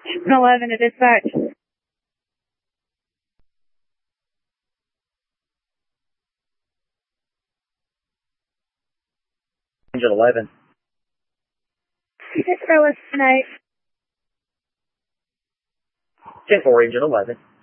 11 to dispatch. Engine 11. It's for list tonight. 10-4, Engine 11.